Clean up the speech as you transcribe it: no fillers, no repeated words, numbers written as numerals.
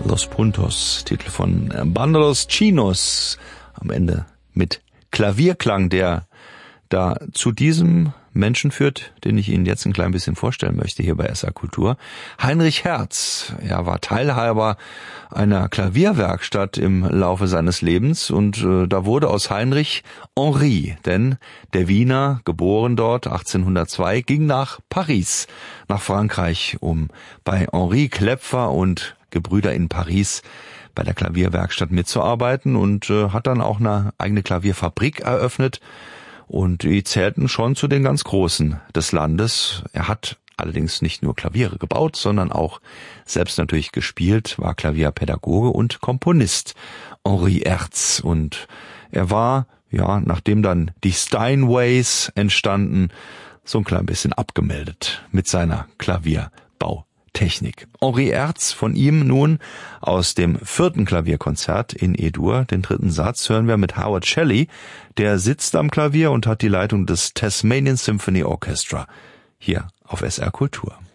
Los Puntos, Titel von Banda Los Chinos, am Ende mit Klavierklang, der da zu diesem Menschen führt, den ich Ihnen jetzt ein klein bisschen vorstellen möchte hier bei SR Kultur. Heinrich Hertz, er war Teilhaber einer Klavierwerkstatt im Laufe seines Lebens und da wurde aus Heinrich Henri, denn der Wiener, geboren dort 1802, ging nach Paris, nach Frankreich, um bei Henri Klepfer und Gebrüder in Paris bei der Klavierwerkstatt mitzuarbeiten und hat dann auch eine eigene Klavierfabrik eröffnet. Und die zählten schon zu den ganz Großen des Landes. Er hat allerdings nicht nur Klaviere gebaut, sondern auch selbst natürlich gespielt, war Klavierpädagoge und Komponist, Henri Hertz. Und er war, ja, nachdem dann die Steinways entstanden, so ein klein bisschen abgemeldet mit seiner Klavierbau. Technik. Henri Hertz, von ihm nun aus dem 4. Klavierkonzert in E-Dur, den 3. Satz, hören wir mit Howard Shelley. Der sitzt am Klavier und hat die Leitung des Tasmanian Symphony Orchestra hier auf SR Kultur.